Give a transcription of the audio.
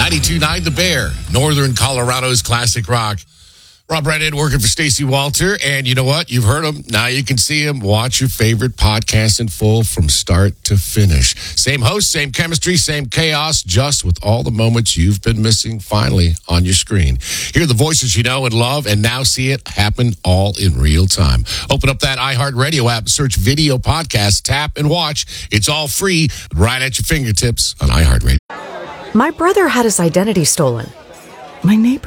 92.9 The Bear, Northern Colorado's classic rock. Rob Brennan working for Stacey Walter. And you know what? You've heard him. Now you can see him. Watch your favorite podcast in full from start to finish. Same host, same chemistry, same chaos, just with all the moments you've been missing finally on your screen. Hear the voices you know and love, and now see it happen all in real time. Open up that iHeartRadio app, search video podcast, tap, and watch. It's all free, right at your fingertips on iHeartRadio. My brother had his identity stolen. My neighbor